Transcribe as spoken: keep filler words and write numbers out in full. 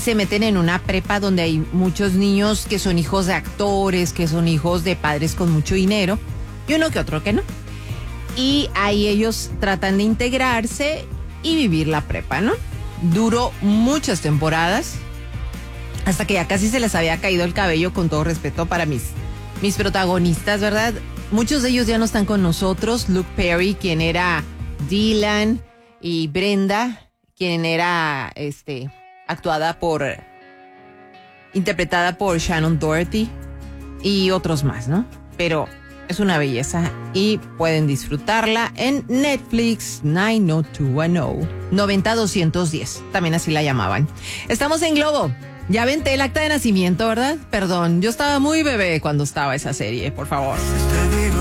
se meten en una prepa donde hay muchos niños que son hijos de actores, que son hijos de padres con mucho dinero, y uno que otro que no. Y ahí ellos tratan de integrarse y vivir la prepa, ¿no? Duró muchas temporadas, hasta que ya casi se les había caído el cabello, con todo respeto para mis, mis protagonistas, ¿verdad? Muchos de ellos ya no están con nosotros. Luke Perry, quien era Dylan, y Brenda, quien era este, actuada por, interpretada por Shannon Doherty, y otros más, ¿no? Pero es una belleza y pueden disfrutarla en Netflix. Nueve cero dos uno cero, noventa doscientos diez, también así la llamaban. Estamos en Globo. Ya aventé el acta de nacimiento, ¿verdad? Perdón, yo estaba muy bebé cuando estaba esa serie, por favor.